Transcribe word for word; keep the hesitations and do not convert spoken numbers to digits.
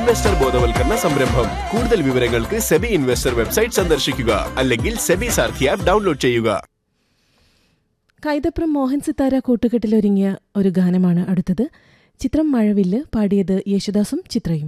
Investor ബോധവൽക്കരണ സംരംഭം. കൂടുതൽ വിവരങ്ങൾക്ക് സെബി ഇൻവെസ്റ്റർ വെബ്സൈറ്റ് സന്ദർശിക്കുക അല്ലെങ്കിൽ സെബി സാർഥി ആപ്പ് ഡൗൺലോഡ് ചെയ്യുക. കൈതപ്രം മോഹൻ സിത്താര കൂട്ടുകെട്ടിലൊരുങ്ങിയ ഒരു ഗാനമാണ് അടുത്തത്. ചിത്രം മഴവില്ല്. പാടിയത് യേശുദാസും ചിത്രയും.